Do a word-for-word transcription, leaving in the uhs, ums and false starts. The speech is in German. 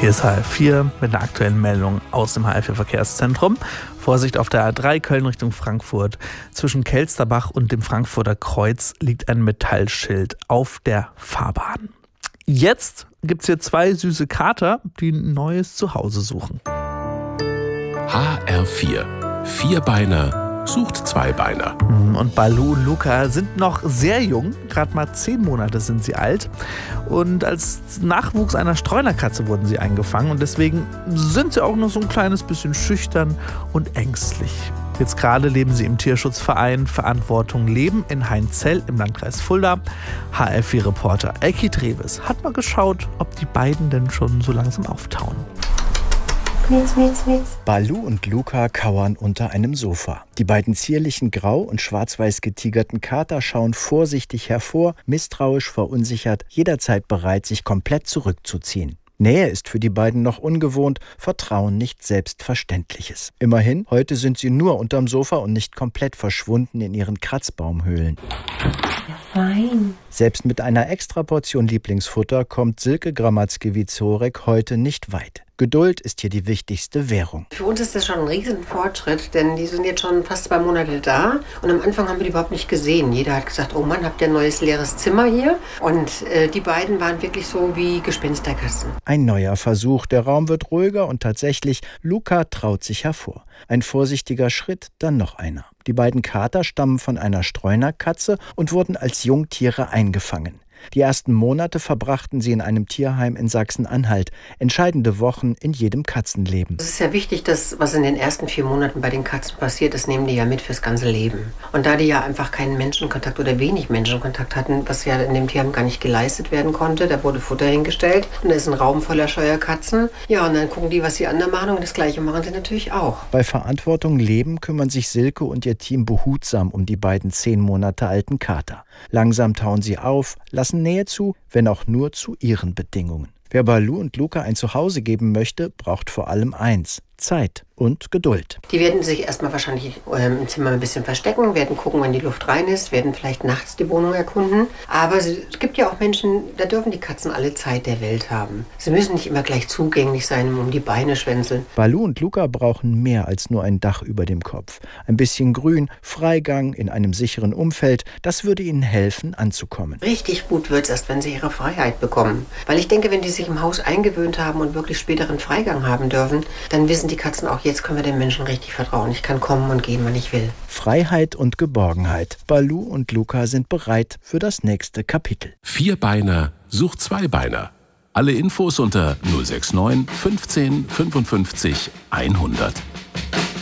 Hier ist H F vier mit einer aktuellen Meldung aus dem H F vier Verkehrszentrum. Vorsicht auf der A drei Köln Richtung Frankfurt. Zwischen Kelsterbach und dem Frankfurter Kreuz liegt ein Metallschild auf der Fahrbahn. Jetzt gibt's hier zwei süße Kater, die ein neues Zuhause suchen. H R vier. Vierbeiner sucht Zweibeiner. Und Balu und Luca sind noch sehr jung, gerade mal zehn Monate sind sie alt. Und als Nachwuchs einer Streunerkatze wurden sie eingefangen und deswegen sind sie auch noch so ein kleines bisschen schüchtern und ängstlich. Jetzt gerade leben sie im Tierschutzverein Verantwortung Leben in Heinzell im Landkreis Fulda. H R vier Reporter Elki Treves hat mal geschaut, ob die beiden denn schon so langsam auftauen. Mietz, mietz, mietz. Balu und Luca kauern unter einem Sofa. Die beiden zierlichen grau- und schwarz-weiß getigerten Kater schauen vorsichtig hervor, misstrauisch, verunsichert, jederzeit bereit, sich komplett zurückzuziehen. Nähe ist für die beiden noch ungewohnt, Vertrauen nicht Selbstverständliches. Immerhin, heute sind sie nur unterm Sofa und nicht komplett verschwunden in ihren Kratzbaumhöhlen. Ja, fein. Selbst mit einer Extraportion Lieblingsfutter kommt Silke Gramatzki-Wieczorek heute nicht weit. Geduld ist hier die wichtigste Währung. Für uns ist das schon ein riesen Fortschritt, denn die sind jetzt schon fast zwei Monate da. Und am Anfang haben wir die überhaupt nicht gesehen. Jeder hat gesagt, oh Mann, habt ihr ein neues leeres Zimmer hier? Und äh, die beiden waren wirklich so wie Gespensterkatzen. Ein neuer Versuch, der Raum wird ruhiger und tatsächlich, Luca traut sich hervor. Ein vorsichtiger Schritt, dann noch einer. Die beiden Kater stammen von einer Streunerkatze und wurden als Jungtiere eingefangen. Die ersten Monate verbrachten sie in einem Tierheim in Sachsen-Anhalt. Entscheidende Wochen in jedem Katzenleben. Es ist ja wichtig, dass was in den ersten vier Monaten bei den Katzen passiert, das nehmen die ja mit fürs ganze Leben. Und da die ja einfach keinen Menschenkontakt oder wenig Menschenkontakt hatten, was ja in dem Tierheim gar nicht geleistet werden konnte, da wurde Futter hingestellt und da ist ein Raum voller Scheuerkatzen. Ja, und dann gucken die, was die anderen machen und das Gleiche machen sie natürlich auch. Bei Verantwortung Leben kümmern sich Silke und ihr Team behutsam um die beiden zehn Monate alten Kater. Langsam tauen sie auf, lassen Nähe zu, wenn auch nur zu ihren Bedingungen. Wer Balu und Luca ein Zuhause geben möchte, braucht vor allem eins: Zeit und Geduld. Die werden sich erstmal wahrscheinlich ähm, im Zimmer ein bisschen verstecken, werden gucken, wenn die Luft rein ist, werden vielleicht nachts die Wohnung erkunden. Aber es gibt ja auch Menschen, da dürfen die Katzen alle Zeit der Welt haben. Sie müssen nicht immer gleich zugänglich sein, um die Beine schwänzeln. Balu und Luca brauchen mehr als nur ein Dach über dem Kopf. Ein bisschen Grün, Freigang in einem sicheren Umfeld, das würde ihnen helfen, anzukommen. Richtig gut wird es erst, wenn sie ihre Freiheit bekommen. Weil ich denke, wenn die sich im Haus eingewöhnt haben und wirklich späteren Freigang haben dürfen, dann wissen die Katzen auch, jetzt können wir den Menschen richtig vertrauen. Ich kann kommen und gehen, wann ich will. Freiheit und Geborgenheit. Balu und Luca sind bereit für das nächste Kapitel. Vierbeiner sucht Zweibeiner. Alle Infos unter null sechs neun fünfzehn fünfundfünfzig hundert.